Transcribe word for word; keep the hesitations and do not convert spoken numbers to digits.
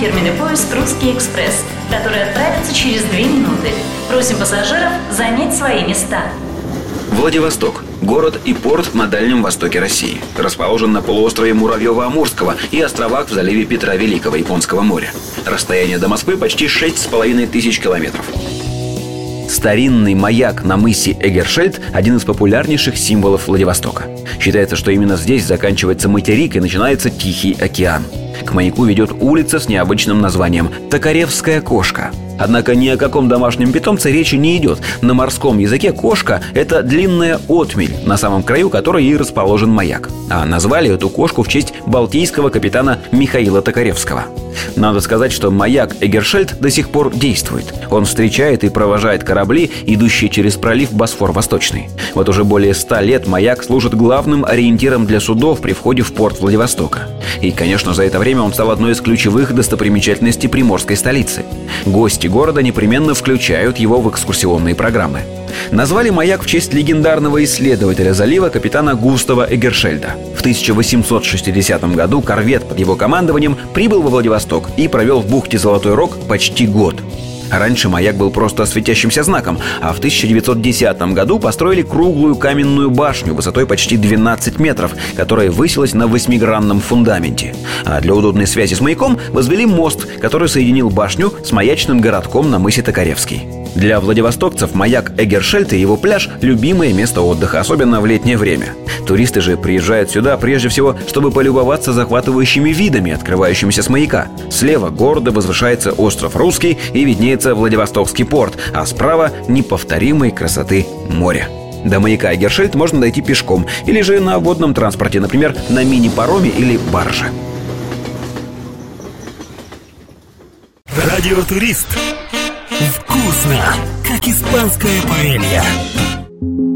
фирменный поезд «Русский экспресс», который отправится через две минуты. Просим пассажиров занять свои места. Владивосток – город и порт на Дальнем Востоке России. Расположен на полуострове Муравьева-Амурского и островах в заливе Петра Великого Японского моря. Расстояние до Москвы почти шесть с половиной тысяч километров. Старинный маяк на мысе Эгершельд – один из популярнейших символов Владивостока. Считается, что именно здесь заканчивается материк и начинается Тихий океан. К маяку ведет улица с необычным названием «Токаревская кошка». Однако ни о каком домашнем питомце речи не идет. На морском языке кошка – это длинная отмель, на самом краю которой и расположен маяк. А назвали эту кошку в честь балтийского капитана Михаила Токаревского. Надо сказать, что маяк Эгершельд до сих пор действует. Он встречает и провожает корабли, идущие через пролив Босфор-Восточный. Вот уже более ста лет маяк служит главным ориентиром для судов при входе в порт Владивостока. И, конечно, за это время он стал одной из ключевых достопримечательностей приморской столицы. Гости города непременно включают его в экскурсионные программы. Назвали маяк в честь легендарного исследователя залива капитана Густава Эгершельда. В тысяча восемьсот шестидесятом году корвет под его командованием прибыл во Владивосток и провел в бухте Золотой Рог почти год. Раньше маяк был просто светящимся знаком, а в тысяча девятьсот десятом году построили круглую каменную башню высотой почти двенадцать метров, которая высилась на восьмигранном фундаменте. А для удобной связи с маяком возвели мост, который соединил башню с маячным городком на мысе Токаревский. Для владивостокцев маяк Эгершельд и его пляж – любимое место отдыха, особенно в летнее время. Туристы же приезжают сюда прежде всего, чтобы полюбоваться захватывающими видами, открывающимися с маяка. Слева гордо возвышается остров Русский и виднеется Владивостокский порт, а справа – неповторимой красоты море. До маяка Эгершельд можно дойти пешком или же на водном транспорте, например, на мини-пароме или барже. Радиотурист. Вкусно, как испанская паэлья.